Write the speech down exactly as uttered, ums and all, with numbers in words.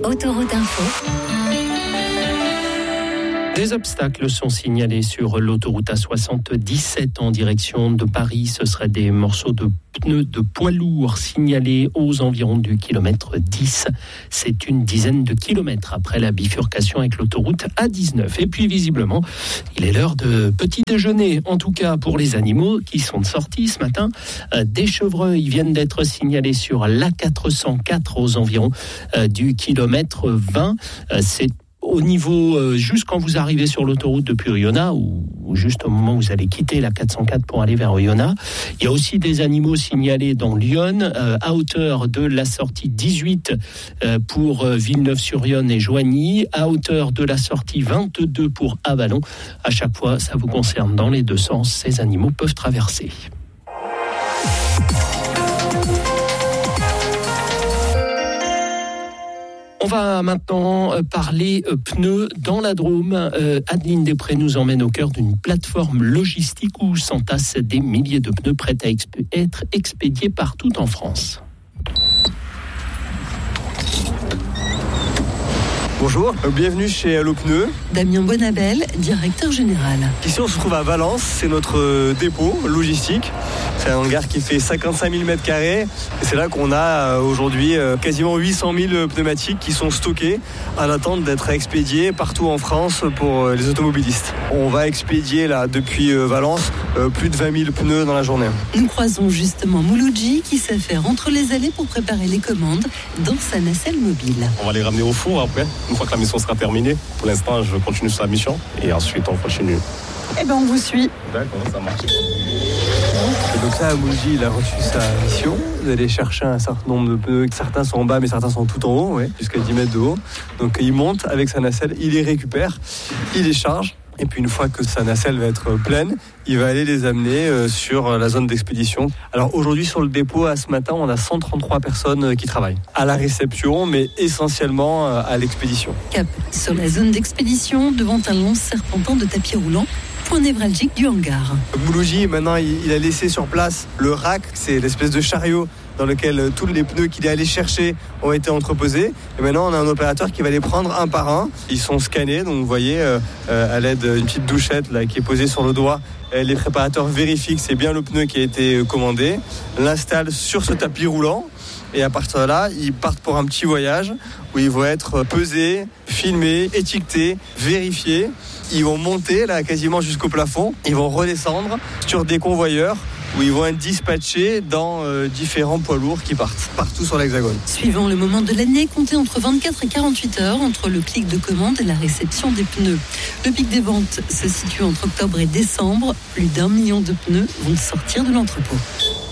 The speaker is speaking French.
Autoroute Info. Des obstacles sont signalés sur l'autoroute A soixante-dix-sept en direction de Paris. Ce seraient des morceaux de pneus de poids lourds signalés aux environs du kilomètre dix. C'est une dizaine de kilomètres après la bifurcation avec l'autoroute A dix-neuf. Et puis visiblement, il est l'heure de petit déjeuner, en tout cas pour les animaux qui sont sortis ce matin. Des chevreuils viennent d'être signalés sur l'A quatre cent quatre aux environs du kilomètre vingt. C'est au niveau, euh, juste quand vous arrivez sur l'autoroute depuis Oyonnax, ou, ou juste au moment où vous allez quitter la quatre cent quatre pour aller vers Oyonnax. Il y a aussi des animaux signalés dans Lyon, euh, à hauteur de la sortie dix-huit euh, pour euh, Villeneuve-sur-Yonne et Joigny, à hauteur de la sortie vingt-deux pour Avallon. À chaque fois, ça vous concerne dans les deux sens. Ces animaux peuvent traverser. On va maintenant parler pneus dans la Drôme. Euh, Adeline Després nous emmène au cœur d'une plateforme logistique où s'entassent des milliers de pneus prêts à exp- être expédiés partout en France. Bonjour, bienvenue chez Allo Pneus. Damien Bonabel, directeur général. Ici on se trouve à Valence, c'est notre dépôt logistique. C'est un hangar qui fait cinquante-cinq mille mètres carrés. Et c'est là qu'on a aujourd'hui quasiment huit cent mille pneumatiques qui sont stockées en attente d'être expédiées partout en France pour les automobilistes. On va expédier là depuis Valence plus de vingt mille pneus dans la journée. Nous croisons justement Mouloudji qui s'affaire entre les allées pour préparer les commandes dans sa nacelle mobile. On va les ramener au four après, une fois que la mission sera terminée. Pour l'instant, je continue sur la mission et ensuite on continue. Eh bien, on vous suit. D'accord, ça marche. Et donc là, Mouloudji, il a reçu sa mission d'aller chercher un certain nombre de pneus. Certains sont en bas, mais certains sont tout en haut, ouais, jusqu'à dix mètres de haut. Donc il monte avec sa nacelle, il les récupère, il les charge. Et puis une fois que sa nacelle va être pleine, il va aller les amener sur la zone d'expédition. Alors aujourd'hui sur le dépôt, à ce matin, on a cent trente-trois personnes qui travaillent à la réception, mais essentiellement à l'expédition. Cap sur la zone d'expédition, devant un long serpentin de tapis roulant, point névralgique du hangar. Mouloudji, maintenant, il a laissé sur place le rack, c'est l'espèce de chariot dans lequel tous les pneus qu'il est allé chercher ont été entreposés. Et maintenant, on a un opérateur qui va les prendre un par un. Ils sont scannés, donc vous voyez, euh, à l'aide d'une petite douchette là, qui est posée sur le doigt, les préparateurs vérifient que c'est bien le pneu qui a été commandé, l'installent sur ce tapis roulant. Et à partir de là, ils partent pour un petit voyage où ils vont être pesés, filmés, étiquetés, vérifiés. Ils vont monter là quasiment jusqu'au plafond. Ils vont redescendre sur des convoyeurs où ils vont être dispatchés dans euh, différents poids lourds qui partent partout sur l'Hexagone. Suivant le moment de l'année, comptez entre vingt-quatre et quarante-huit heures entre le clic de commande et la réception des pneus. Le pic des ventes se situe entre octobre et décembre. Plus d'un million de pneus vont sortir de l'entrepôt.